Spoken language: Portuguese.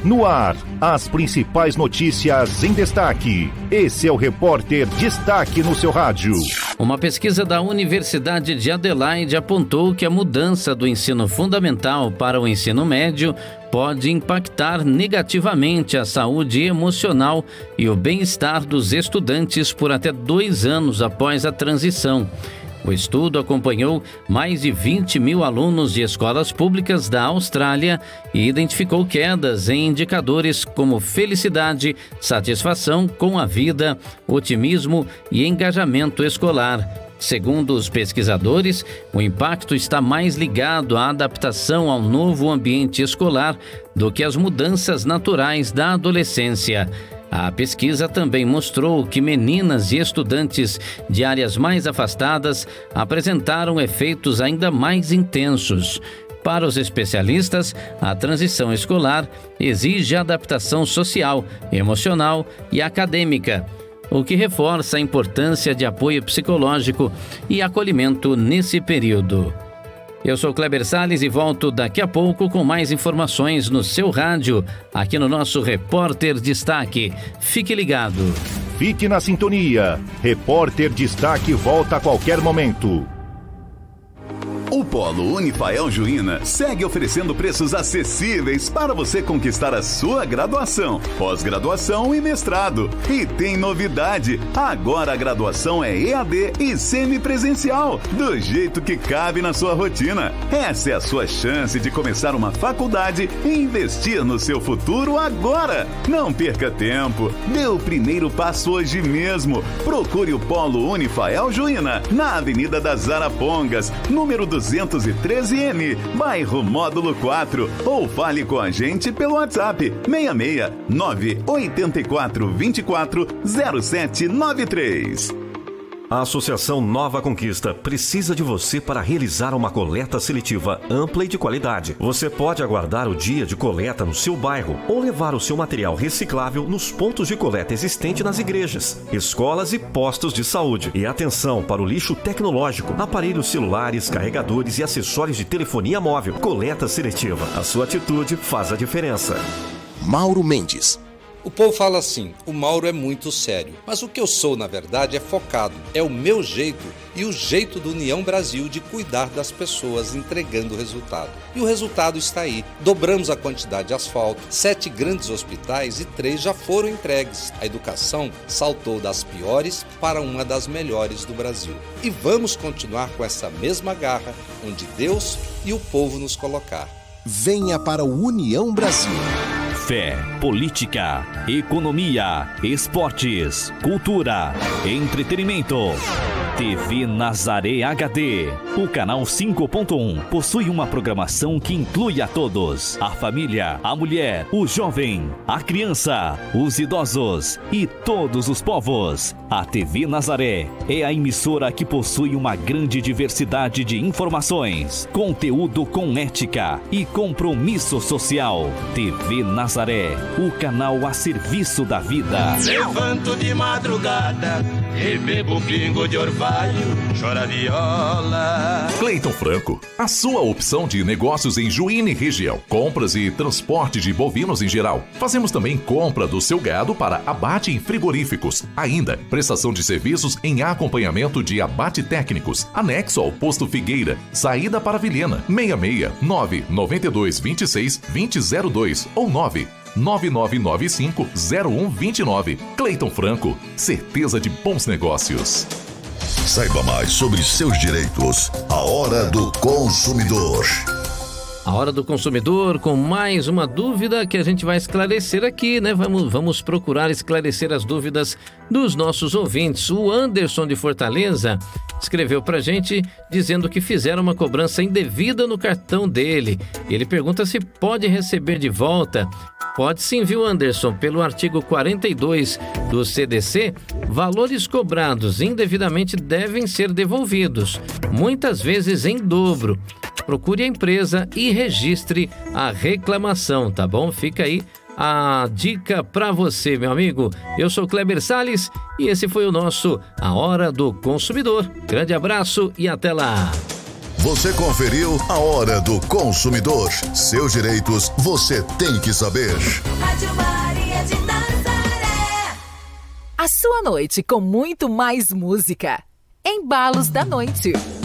No ar, as principais notícias em destaque. Esse é o Repórter Destaque no seu rádio. Uma pesquisa da Universidade de Adelaide apontou que a mudança do ensino fundamental para o ensino médio pode impactar negativamente a saúde emocional e o bem-estar dos estudantes por até 2 anos após a transição. O estudo acompanhou mais de 20 mil alunos de escolas públicas da Austrália e identificou quedas em indicadores como felicidade, satisfação com a vida, otimismo e engajamento escolar. Segundo os pesquisadores, o impacto está mais ligado à adaptação ao novo ambiente escolar do que às mudanças naturais da adolescência. A pesquisa também mostrou que meninas e estudantes de áreas mais afastadas apresentaram efeitos ainda mais intensos. Para os especialistas, a transição escolar exige adaptação social, emocional e acadêmica, o que reforça a importância de apoio psicológico e acolhimento nesse período. Eu sou Kleber Salles e volto daqui a pouco com mais informações no seu rádio, aqui no nosso Repórter Destaque. Fique ligado. Fique na sintonia. Repórter Destaque volta a qualquer momento. O Polo Unifael Juína segue oferecendo preços acessíveis para você conquistar a sua graduação, pós-graduação e mestrado. E tem novidade, agora a graduação é EAD e semipresencial, do jeito que cabe na sua rotina. Essa é a sua chance de começar uma faculdade e investir no seu futuro agora. Não perca tempo, dê o primeiro passo hoje mesmo. Procure o Polo Unifael Juína, na Avenida das Arapongas, número 213M, bairro Módulo 4, ou fale com a gente pelo WhatsApp 66 984 24 0793. A Associação Nova Conquista precisa de você para realizar uma coleta seletiva ampla e de qualidade. Você pode aguardar o dia de coleta no seu bairro ou levar o seu material reciclável nos pontos de coleta existentes nas igrejas, escolas e postos de saúde. E atenção para o lixo tecnológico, aparelhos celulares, carregadores e acessórios de telefonia móvel. Coleta seletiva. A sua atitude faz a diferença. Mauro Mendes. O povo fala assim, o Mauro é muito sério, mas o que eu sou na verdade é focado, é o meu jeito e o jeito do União Brasil de cuidar das pessoas entregando o resultado. E o resultado está aí, dobramos a quantidade de asfalto, 7 grandes hospitais e 3 já foram entregues. A educação saltou das piores para uma das melhores do Brasil. E vamos continuar com essa mesma garra, onde Deus e o povo nos colocar. Venha para o União Brasil. Fé, política, economia, esportes, cultura, entretenimento. TV Nazaré HD. O canal 5.1 possui uma programação que inclui a todos: a família, a mulher, o jovem, a criança, os idosos e todos os povos. A TV Nazaré é a emissora que possui uma grande diversidade de informações, conteúdo com ética e compromisso social. TV Nazaré, o canal a serviço da vida. Levanto de madrugada e bebo pingo de orvalho, chora viola. Cleiton Franco, a sua opção de negócios em Juína e região. Compras e transporte de bovinos em geral. Fazemos também compra do seu gado para abate em frigoríficos. Ainda, prestação de serviços em acompanhamento de abate técnicos. Anexo ao Posto Figueira, saída para Vilhena. 66 992 26 2002 ou 9995-0129. Cleiton Franco, certeza de bons negócios. Saiba mais sobre seus direitos. A Hora do Consumidor. A Hora do Consumidor, com mais uma dúvida que a gente vai esclarecer aqui, né? Vamos procurar esclarecer as dúvidas dos nossos ouvintes. O Anderson de Fortaleza escreveu pra gente dizendo que fizeram uma cobrança indevida no cartão dele. Ele pergunta se pode receber de volta. Pode sim, viu, Anderson? Pelo artigo 42 do CDC, valores cobrados indevidamente devem ser devolvidos, muitas vezes em dobro. Procure a empresa e registre a reclamação, tá bom? Fica aí a dica para você, meu amigo. Eu sou Kleber Salles e esse foi o nosso A Hora do Consumidor. Grande abraço e até lá. Você conferiu a Hora do Consumidor. Seus direitos você tem que saber. Rádio Maria de Nazaré. A sua noite com muito mais música. Embalos da Noite.